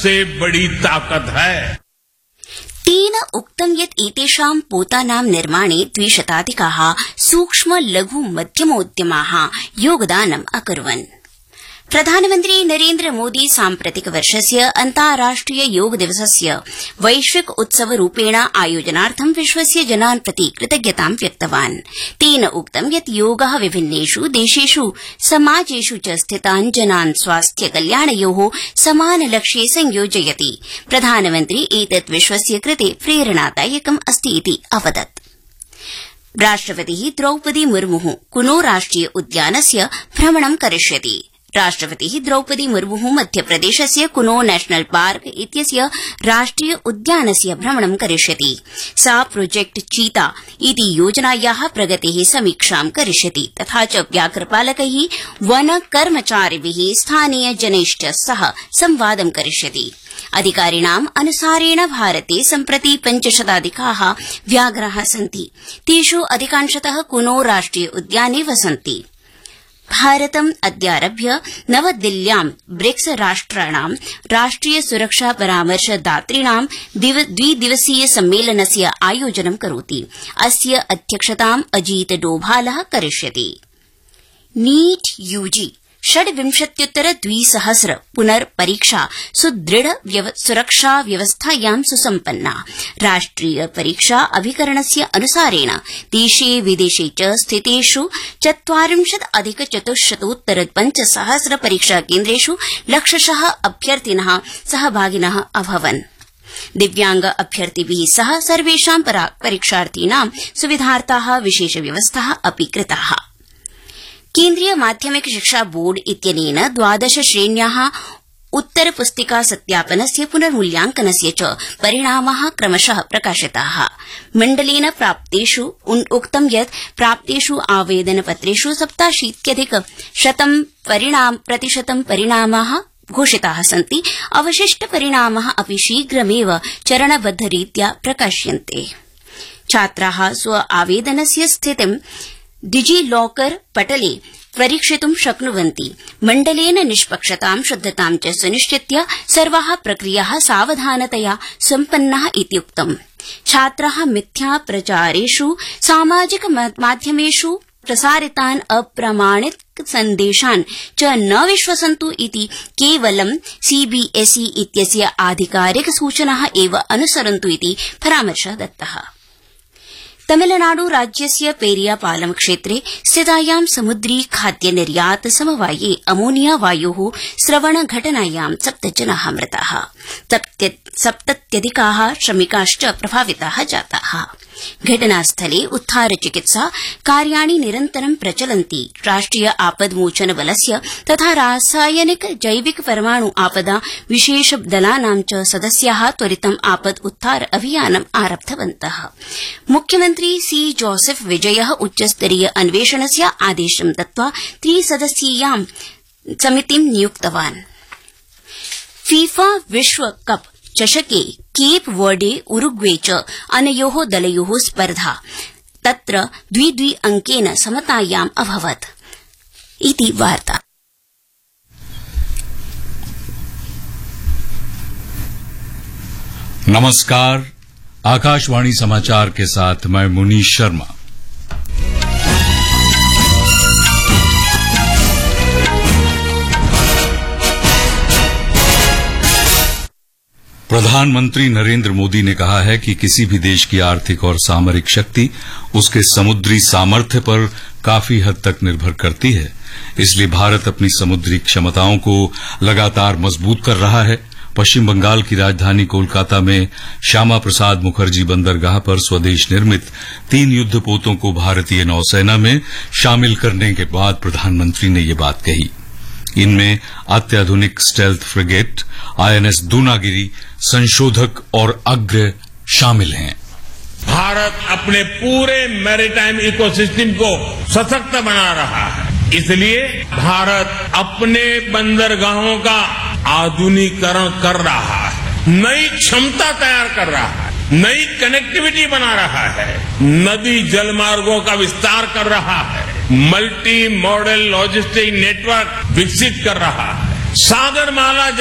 सबसे बड़ी ताकत है। तेन उक्तं यत् एतेषां पोतानां निर्माणे 200 सूक्ष्म लघु मध्यमोद्यमाः योगदानम् अकुर्वन्। प्रधानमन्त्री नरेन्द्र मोदी साम्प्रतिक वर्षस्य अन्ताराष्ट्रिय योग दिवसस्य वैश्विक उत्सवरूपेण आयोजनार्थं विश्वस्य जनान् प्रति कृतज्ञतां व्यक्तवान्। तेन उक्तं यत् योगः विभिन्नेषु देशेषु समाजेषु च स्थितान् जनान् स्वास्थ्य कल्याणयोः समानलक्ष्ये संयोजयति। प्रधानमन्त्री एतत् विश्वस्य कृते प्रेरणादायकम् अस्ति इति अवदत्। राष्ट्रपतिः द्रौपदी मुर्मुः कुनो राष्ट्रिय उद्यानस्य भ्रमणं करिष्यति। राष्ट्रपतिः द्रौपदी मुर्मुः मध्यप्रदेशस्य कुनो नेशनल पार्क इत्यस्य राष्ट्रिय उद्यानस्य भ्रमणं करिष्यति। सा प्रोजेक्ट चीता इति योजनायाः प्रगतेः समीक्षां करिष्यति तथा च व्याघ्रपालकैः वन कर्मचारिभिः स्थानीयजनैश्च सह संवादं करिष्यति। अधिकारिणाम् अनुसारेण भारते सम्प्रति 500 व्याघ्राः सन्ति। तेषु अधिकांशतः कुनो राष्ट्रिय उद्याने वसन्ति। भारतम् अद्यारभ्य नवदिल्ल्यां ब्रिक्स राष्ट्राणां राष्ट्रिय सुरक्षा परामर्शदातॄणां द्विदिवसीय सम्मेलनस्य आयोजनं करोति। अस्य अध्यक्षताम् अजीत डोभालः करिष्यति। नीट यूजी 26,200 पुनर्परीक्षा सुदृढ़ सुरक्षा व्यवस्थायां सुसम्पन्ना। राष्ट्रिय परीक्षा अभिकरणस्य अनुसारेण देशे विदेशे च स्थितेषु 40,400 परीक्षा केन्द्रेषु लक्षशः अभ्यर्थिनः सहभागिनः अभवन्। दिव्यांग अभ्यर्थिभिः सह सर्वेषां परीक्षार्थीनां सुविधार्थाः विशेष व्यवस्थाः अपि कृताः। केन्द्रीय माध्यमिक शिक्षा बोर्ड इत्यनेन 12 श्रेण्याः उत्तरपुस्तिका सत्यापनस्य पुनर्मूल्यांकनस्य च परिणामाः क्रमशः प्रकाशिताः। मण्डलेन प्राप्तेषु उक्तं यत् प्राप्तेषु आवेदनपत्रेषु 87% परिणामाः घोषिताः सन्ति। अवशिष्ट परिणामाः अपि शीघ्रमेव चरणबद्धरीत्या प्रकाश्यन्ते। छात्राः स्व आवेदनस्य स्थितिं डिजिलॉकर पटले परीक्षितुं शक्नुवन्ति। मण्डलेन निष्पक्षतां शुद्धतां च सुनिश्चित्य सर्वाः प्रक्रियाः सावधानतया सम्पन्नाः इत्युक्तम्। छात्राः मिथ्या प्रचारेषु सामाजिक माध्यमेषु प्रसारितान् अप्रामाणिक सन्देशान् च न विश्वसन्तु इति केवलं सीबीएसई इत्यस्य आधिकारिक सूचनाः एव अनुसरन्तु इति परामर्शः दत्तः। तमिलनाडु राज्यस्य पेरियापालम क्षेत्रे स्थितायां समुद्री खाद्य निर्यात समवाये अमोनिया वायोः स्रवण घटनायां 7 जनाः मृताः। 70 श्रमिकाश्च प्रभाविताः जाताः। घटनास्थले उद्धार चिकित्सा कार्याणि निरन्तरं प्रचलन्ति। राष्ट्रिय आपद्मोचन बलस्य तथा रासायनिक जैविक परमाणु आपदा विशेष दलानां च सदस्याः त्वरितम् आपद उद्धार अभियानम् आरब्धवन्तः। मुख्यमन्त्री सी जोसेफ विजयः उच्चस्तरीय अन्वेषणस्य आदेशं दत्त्वा 3 सदस्यीयां समितिं नियुक्तवान्। फीफा विश्वकप चषके केप वर्डे उरुग्वे च अनयोः दलयोः स्पर्धा तत्र 2-2 अंकेन समतायाम् अभवत् इति वार्ता। नमस्कार, आकाशवाणी समाचार के साथ मैं मुनीश शर्मा। प्रधानमंत्री नरेंद्र मोदी ने कहा है कि किसी भी देश की आर्थिक और सामरिक शक्ति उसके समुद्री सामर्थ्य पर काफी हद तक निर्भर करती है। इसलिए भारत अपनी समुद्री क्षमताओं को लगातार मजबूत कर रहा है। पश्चिम बंगाल की राजधानी कोलकाता में श्यामा प्रसाद मुखर्जी बंदरगाह पर स्वदेश निर्मित 3 युद्धपोतों को भारतीय नौसेना में शामिल करने के बाद प्रधानमंत्री ने ये बात कही। इनमें अत्याधुनिक स्टेल्थ फ्रिगेट आईएनएस दूनागिरी, संशोधक और अग्र शामिल हैं। भारत अपने पूरे मैरीटाइम इकोसिस्टम को सशक्त बना रहा है। इसलिए भारत अपने बंदरगाहों का आधुनिकीकरण कर रहा है, नई क्षमता तैयार कर रहा है, नई कनेक्टिविटी बना रहा है, नदी जलमार्गों का विस्तार कर रहा है, मल्टी मॉडल लॉजिस्टिक नेटवर्क विकसित कर रहा है, सागरमाला